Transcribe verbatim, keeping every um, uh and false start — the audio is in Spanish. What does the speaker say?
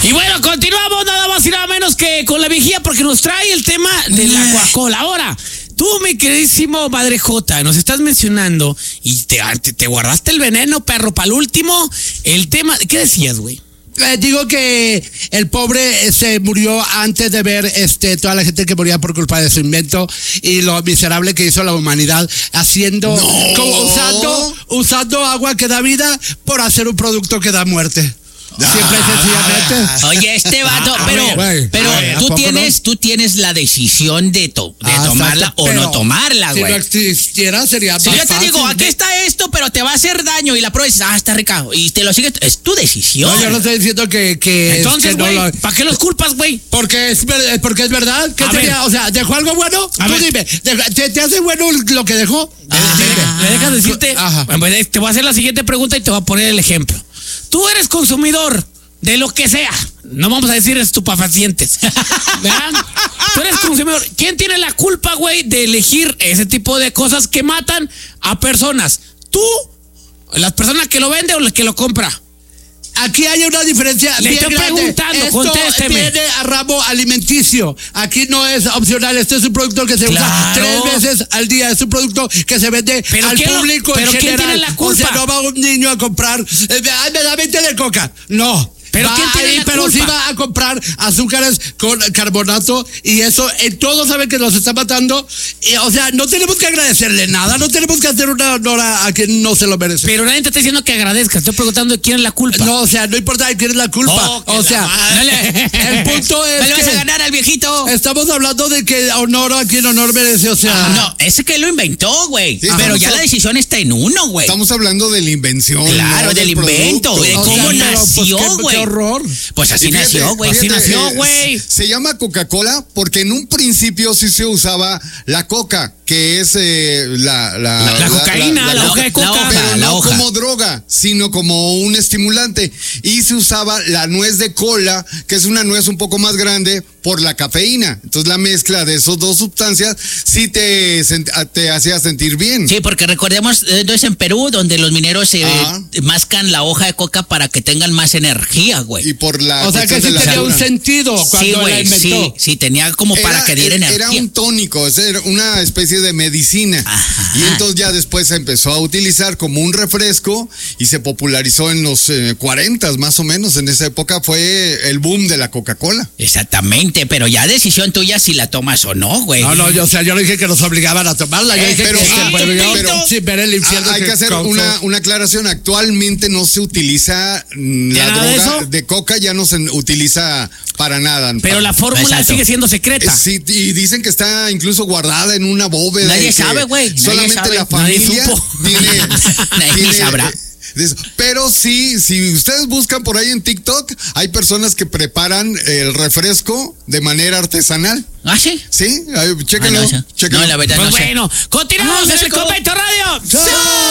Y bueno, continuamos nada más y nada menos que con la vigía porque nos trae el tema de la Coca-Cola. Ahora, tú, mi queridísimo Padre J, nos estás mencionando y te, te, te guardaste el veneno, perro, para el último. El tema, ¿qué decías, güey? Eh, digo que el pobre se murió antes de ver este toda la gente que moría por culpa de su invento y lo miserable que hizo la humanidad haciendo, no. como usando, usando agua que da vida por hacer un producto que da muerte. Siempre y sencillamente. Oye, este vato, Ah, pero, ver, pero ver, tú ¿a tienes, no? tú tienes la decisión de, to, de Ah, tomarla exacto, o pero no tomarla, si güey. no existiera sería Si más yo te fácil. digo, aquí está esto, pero te va a hacer daño y la prueba dices, ah, está rica, y te lo sigues, es tu decisión. No, yo no estoy diciendo que, que Entonces, que no güey, lo- ¿para qué los culpas, güey? porque es ver- porque es verdad. ¿Qué A sería? ver. O sea, ¿dejó algo bueno? A Tú ver. dime, ¿te, te, te hace bueno lo que dejó? Ah. ¿Me dejas decirte? Ajá. Bueno, te voy a hacer la siguiente pregunta y te voy a poner el ejemplo. Tú eres consumidor de lo que sea. No vamos a decir estupefacientes. ¿Verdad? Tú eres consumidor. ¿Quién tiene la culpa, güey, de elegir ese tipo de cosas que matan a personas? ¿Tú, las personas que lo vende o el que lo compra? Aquí hay una diferencia Le bien estoy grande. preguntando, Esto contésteme. viene a ramo alimenticio. Aquí no es opcional. Este es un producto que se usa Claro. tres veces al día. Es un producto que se vende ¿Pero al quién lo- público pero en quién general. tiene la culpa? O sea, no va un niño a comprar. Eh, ay, me da veinte de coca. No. ¿Pero Va quién tiene ahí, la pero culpa? sí va a comprar azúcares con carbonato y eso, eh, todos saben que nos está matando. Y, o sea, no tenemos que agradecerle nada, no tenemos que hacer una honor a, a quien no se lo merece. Pero nadie te está diciendo que agradezcas. Estoy preguntando quién es la culpa. No, o sea, no importa de quién es la culpa. Oh, que o la sea, madre. el punto es ¿Me le vas que a ganar al viejito? estamos hablando de que honor a quien honor merece, o sea. No, ese que lo inventó, güey. Sí, pero estamos- ya la decisión está en uno, güey. Estamos hablando de la invención. Claro, no del invento, producto. de O cómo sea, pero, pues, nació, qué- güey. qué horror. Pues así Y fíjate, nació, güey. así fíjate, nació, eh, güey. Se llama Coca-Cola porque en un principio sí se usaba la coca, que es eh, la, la, La cocaína, la hoja de coca. la hoja. Pero la no hoja. como droga, sino como un estimulante. Y se usaba la nuez de cola, que es una nuez un poco más grande, por la cafeína. Entonces la mezcla de esas dos sustancias sí te, sent- te hacía sentir bien. Sí, porque recordemos, eh, es en Perú, donde los mineros se Ajá. mascan la hoja de coca para que tengan más energía, güey. Y por la O sea que cuestión sí de la tenía un altura. sentido cuando Sí, la güey, inventó. sí, sí, tenía como para que diera era energía. un tónico, es era una especie de medicina. Ajá. Y entonces ya después se empezó a utilizar como un refresco y se popularizó en los eh, cuarenta más o menos. En esa época fue el boom de la Coca-Cola. Exactamente, pero ya decisión tuya si la tomas o no, güey. No, no, yo, o sea, yo no dije que nos obligaban a tomarla, yo Eh, dije pero- que ah, se murió pero- sin ver el infierno. Ah, hay que hacer causó. una, una aclaración. Actualmente no se utiliza mm, ¿Ya la nada de droga eso? de coca, ya no se utiliza para nada. Pero la fórmula Exacto. sigue siendo Eh, secreta. Sí, y dicen que está incluso guardada en una bóveda. Nadie y que sabe, güey, nadie Solamente sabe. la Nadie familia supo. tiene. Nadie tiene, sabrá. eh, de eso. Pero sí, si ustedes buscan por ahí en TikTok, hay personas que preparan el refresco de manera artesanal. ¿Ah, sí? Sí, ahí, Ah, chéquenlo. no, eso- chéquenlo. no, la verdad Pues no sé. bueno, continuamos Ah, en el México. Convento Radio. ¡Sí!